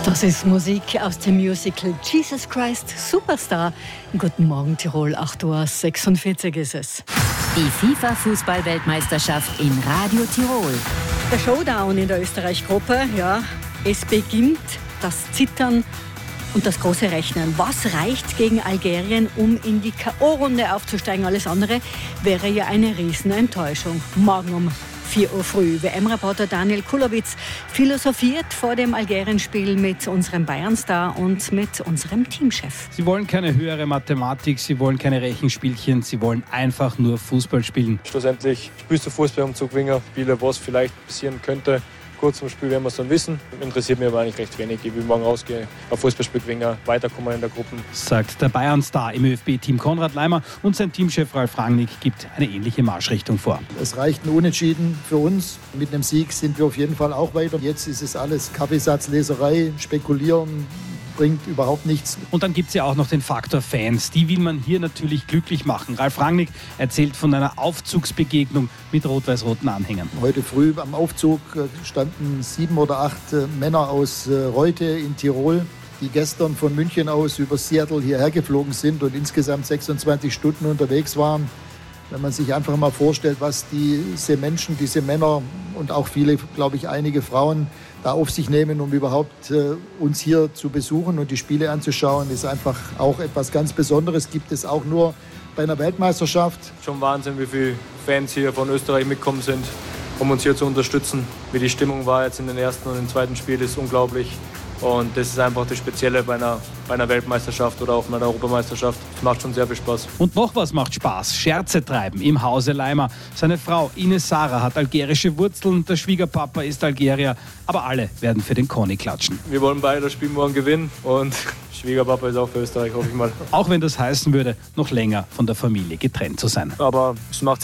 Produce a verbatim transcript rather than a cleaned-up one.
Das ist Musik aus dem Musical Jesus Christ Superstar. Guten Morgen Tirol, acht Uhr sechsundvierzig ist es. Die FIFA-Fußball-Weltmeisterschaft in Radio Tirol. Der Showdown in der Österreich-Gruppe, ja, es beginnt das Zittern und das große Rechnen. Was reicht gegen Algerien, um in die K O-Runde aufzusteigen? Alles andere wäre ja eine Riesenenttäuschung. Morgen um vier Uhr früh. W M-Reporter Daniel Kulowitz philosophiert vor dem Algerien-Spiel mit unserem Bayern-Star und mit unserem Teamchef. Sie wollen keine höhere Mathematik, sie wollen keine Rechenspielchen, sie wollen einfach nur Fußball spielen. Schlussendlich spielst du Fußball, um zu gewinnen. Spiele, was vielleicht passieren könnte. Kurz zum Spiel werden wir es dann wissen. Interessiert mich aber eigentlich recht wenig. Ich will morgen rausgehen, auf Fußballspiel gewinnen, weiterkommen in der Gruppe. Sagt der Bayern-Star im ÖFB-Team Konrad Leimer, und sein Teamchef Ralf Rangnick gibt eine ähnliche Marschrichtung vor. Es reicht ein Unentschieden für uns. Mit einem Sieg sind wir auf jeden Fall auch weiter. Jetzt ist es alles Kaffeesatzleserei, Spekulieren, bringt überhaupt nichts. Und dann gibt es ja auch noch den Faktor Fans. Die will man hier natürlich glücklich machen. Ralf Rangnick erzählt von einer Aufzugsbegegnung mit rot-weiß-roten Anhängern. Heute früh am Aufzug standen sieben oder acht Männer aus Reute in Tirol, die gestern von München aus über Seattle hierher geflogen sind und insgesamt sechsundzwanzig Stunden unterwegs waren. Wenn man sich einfach mal vorstellt, was diese Menschen, diese Männer und auch viele, glaube ich, einige Frauen da auf sich nehmen, um überhaupt äh, uns hier zu besuchen und die Spiele anzuschauen, ist einfach auch etwas ganz Besonderes. Gibt es auch nur bei einer Weltmeisterschaft. Schon Wahnsinn, wie viele Fans hier von Österreich mitgekommen sind, um uns hier zu unterstützen. Wie die Stimmung war jetzt in den ersten und im zweiten Spiel, ist unglaublich. Und das ist einfach das Spezielle bei einer, bei einer Weltmeisterschaft oder auch bei einer Europameisterschaft. Das macht schon sehr viel Spaß. Und noch was macht Spaß: Scherze treiben im Hause Leimer. Seine Frau Ines Sarah hat algerische Wurzeln, der Schwiegerpapa ist Algerier, aber alle werden für den Koni klatschen. Wir wollen beide das Spiel morgen gewinnen und Schwiegerpapa ist auch für Österreich, hoffe ich mal. Auch wenn das heißen würde, noch länger von der Familie getrennt zu sein. Aber es macht